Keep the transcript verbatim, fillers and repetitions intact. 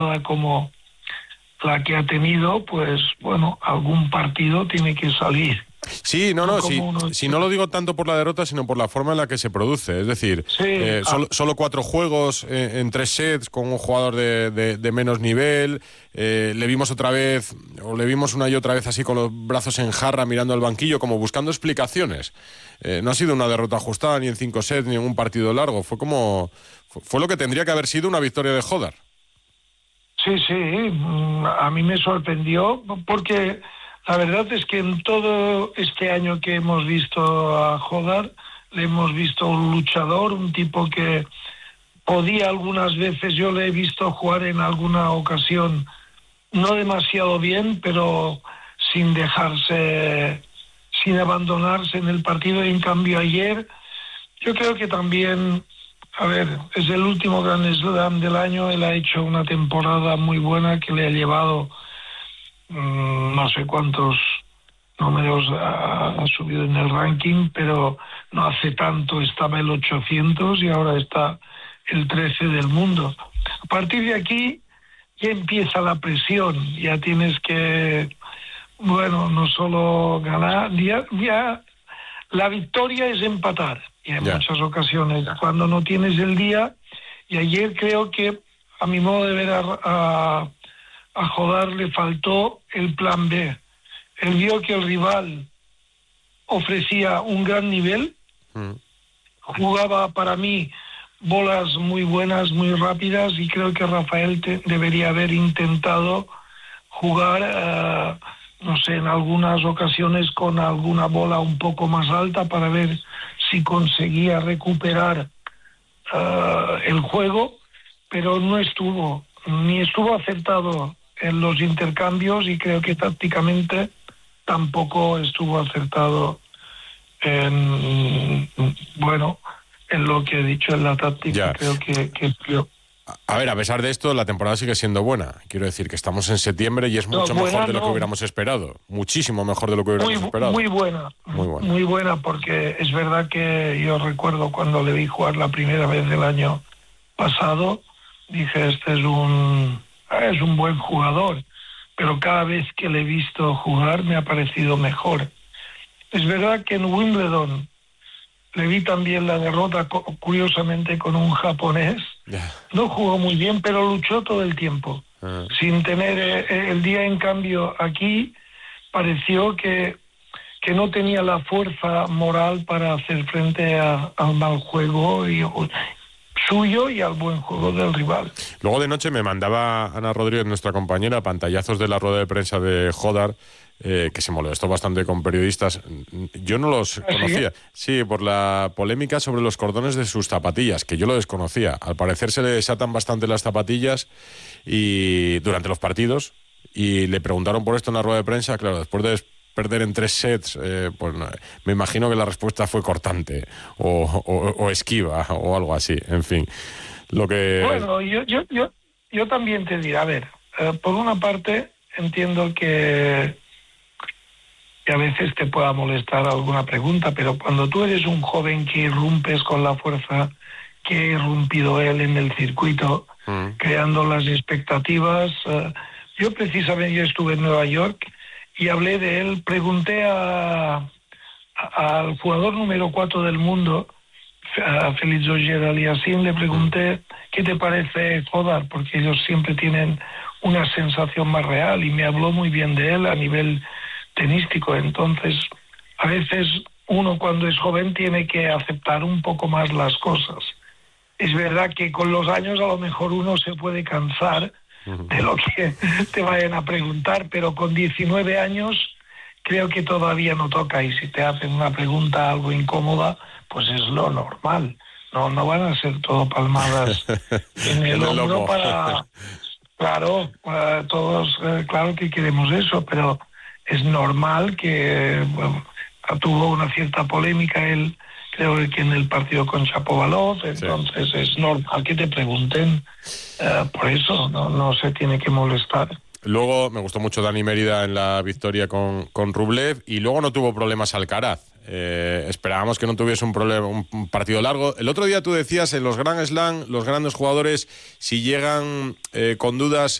como la que ha tenido, pues bueno, algún partido tiene que salir. Sí, no, no, sí, uno... si no lo digo tanto por la derrota, sino por la forma en la que se produce. Es decir, sí, eh, ah. solo, solo cuatro juegos eh, en tres sets con un jugador de, de, de menos nivel. Eh, le vimos otra vez, o le vimos una y otra vez así con los brazos en jarra mirando al banquillo, como buscando explicaciones. Eh, no ha sido una derrota ajustada ni en cinco sets ni en un partido largo. Fue como, fue lo que tendría que haber sido una victoria de Hodar. Sí, sí, a mí me sorprendió porque la verdad es que en todo este año que hemos visto a Hodar, le hemos visto un luchador, un tipo que podía algunas veces, yo le he visto jugar en alguna ocasión, no demasiado bien, pero sin dejarse, sin abandonarse en el partido. Y en cambio ayer, yo creo que también... A ver, es el último Grand Slam del año, él ha hecho una temporada muy buena que le ha llevado mmm, no sé cuántos números ha, ha subido en el ranking, pero no hace tanto estaba el ochocientos y ahora está el trece del mundo. A partir de aquí ya empieza la presión, ya tienes que, bueno, no solo ganar, ya, ya la victoria es empatar. Y en yeah. muchas ocasiones, cuando no tienes el día, y ayer creo que, a mi modo de ver, a, a, a Hodar le faltó el plan B. Él vio que el rival ofrecía un gran nivel, mm. jugaba para mí bolas muy buenas, muy rápidas, y creo que Rafael te, debería haber intentado jugar, uh, no sé, en algunas ocasiones con alguna bola un poco más alta para ver si conseguía recuperar uh, el juego, pero no estuvo, ni estuvo acertado en los intercambios, y creo que tácticamente tampoco estuvo acertado en, bueno, en lo que he dicho en la táctica. Ya. Creo que, que yo... A ver, a pesar de esto, la temporada sigue siendo buena. Quiero decir que estamos en septiembre y es mucho no, buena, mejor de lo no. que hubiéramos esperado. Muchísimo mejor de lo que hubiéramos muy, esperado. Muy buena, muy buena. Muy buena, porque es verdad que yo recuerdo cuando le vi jugar la primera vez del año pasado, dije, este es un, es un buen jugador. Pero cada vez que le he visto jugar me ha parecido mejor. Es verdad que en Wimbledon le vi también la derrota, curiosamente, con un japonés. Yeah. No jugó muy bien, pero luchó todo el tiempo. Uh. Sin tener eh, el día, en cambio, aquí pareció que, que no tenía la fuerza moral para hacer frente a, al mal juego y, suyo y al buen juego del rival. Luego de noche me mandaba Ana Rodríguez, nuestra compañera, pantallazos de la rueda de prensa de Hodar, eh, que se molestó bastante con periodistas. Yo no los ¿Ah, conocía. Sí? sí, por la polémica sobre los cordones de sus zapatillas, que yo lo desconocía. Al parecer se le desatan bastante las zapatillas y durante los partidos, y le preguntaron por esto en la rueda de prensa. Claro, después de perder en tres sets, eh, pues me imagino que la respuesta fue cortante o, o, o esquiva o algo así. En fin, lo que... Bueno, yo, yo, yo, yo también te diré, a ver, eh, por una parte entiendo que, que a veces te pueda molestar alguna pregunta, pero cuando tú eres un joven que irrumpes con la fuerza que ha irrumpido él en el circuito, mm. creando las expectativas, eh, yo precisamente yo estuve en Nueva York y hablé de él, pregunté a, a, al jugador número cuatro del mundo, a Félix Auger-Aliassime, le pregunté qué te parece Hodar, porque ellos siempre tienen una sensación más real, y me habló muy bien de él a nivel tenístico. Entonces, a veces uno cuando es joven tiene que aceptar un poco más las cosas. Es verdad que con los años a lo mejor uno se puede cansar de lo que te vayan a preguntar, pero con diecinueve años creo que todavía no toca, y si te hacen una pregunta algo incómoda, pues es lo normal. No, no van a ser todo palmadas en el hombro para... Claro, para todos, eh, claro que queremos eso, pero es normal que bueno, tuvo una cierta polémica él, creo que en el partido con Shapovalov, entonces sí. Es normal que te pregunten, uh, por eso no, no se tiene que molestar. Luego me gustó mucho Dani Mérida en la victoria con, con Rublev, y luego no tuvo problemas Alcaraz. Eh, esperábamos que no tuviese un problema, un partido largo. El otro día tú decías, en los Grand Slam, los grandes jugadores, si llegan eh, con dudas,